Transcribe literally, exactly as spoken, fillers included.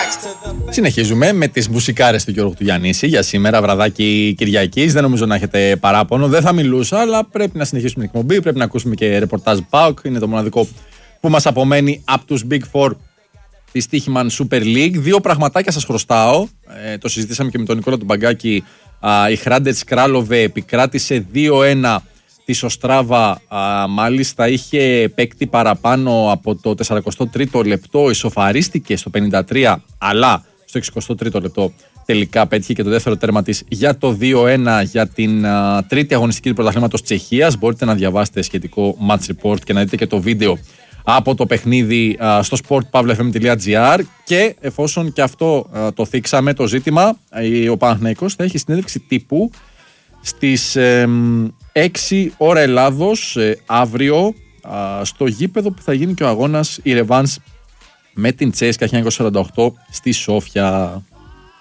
Συνεχίζουμε με τις μουσικάρες του Γιώργου του Γιαννήση για σήμερα, βραδάκι Κυριακής. Δεν νομίζω να έχετε παράπονο. Δεν θα μιλούσα, αλλά πρέπει να συνεχίσουμε την εκπομπή. Πρέπει να ακούσουμε και ρεπορτάζ ΠΑΟΚ. Είναι το μοναδικό που μας απομένει από τους Big Four της Στοίχημαν Super League. Δύο πραγματάκια σας χρωστάω. Ε, το συζητήσαμε και με τον Νικόλα του Μπαγκάκη. Η Χράντετς Κράλοβε επικράτησε δύο ένα τη Οστράβα, α, μάλιστα είχε παίκτη παραπάνω από το σαράντα τρίτο λεπτό, ισοφαρίστηκε στο πενήντα τρία, αλλά στο εξηκοστό τρίτο λεπτό τελικά πέτυχε και το δεύτερο τέρμα της για το δύο ένα για την α, τρίτη αγωνιστική του πρωταθλήματος Τσεχίας. Μπορείτε να διαβάσετε σχετικό match report και να δείτε και το βίντεο από το παιχνίδι α, στο sport pavla f m τελεία g r. Και εφόσον και αυτό α, το θίξαμε το ζήτημα, ο Παναθηναϊκός θα έχει συνέντευξη τύπου στις ε, έξι ώρα Ελλάδος ε, αύριο α, στο γήπεδο που θα γίνει και ο αγώνας η Ρεβάνς με την Τσέσκα χίλια εννιακόσια σαράντα οκτώ στη Σόφια.